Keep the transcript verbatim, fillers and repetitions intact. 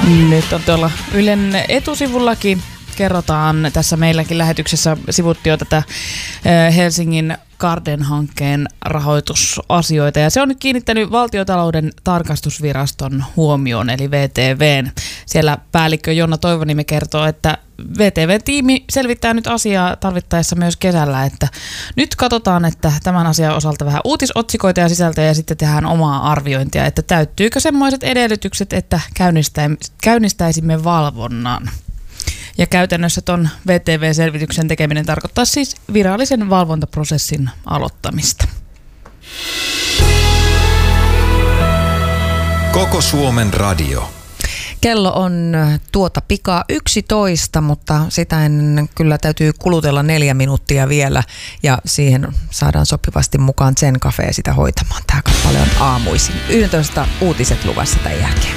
Nyt on tuolla Ylen etusivullakin. Kerrotaan tässä meilläkin lähetyksessä, sivuttiin jo tätä Helsingin Garden-hankkeen rahoitusasioita. Ja se on nyt kiinnittänyt Valtiontalouden tarkastusviraston huomioon, eli V T V:n. Siellä päällikkö Jonna Toivoniemi kertoo, että V T V-tiimi selvittää nyt asiaa tarvittaessa myös kesällä, että nyt katsotaan, että tämän asian osalta vähän uutisotsikoita ja sisältöjä ja sitten tehdään omaa arviointia, että täyttyykö semmoiset edellytykset, että käynnistäisimme valvonnan. Ja käytännössä ton V T V-selvityksen tekeminen tarkoittaa siis virallisen valvontaprosessin aloittamista. Koko Suomen radio. Kello on tuota pikaa yksitoista, mutta sitä ennen kyllä täytyy kulutella neljä minuuttia vielä ja siihen saadaan sopivasti mukaan Zen Cafe sitä hoitamaan. Tämä kappale on aamuisin. yksitoista uutiset luvassa tämän jälkeen.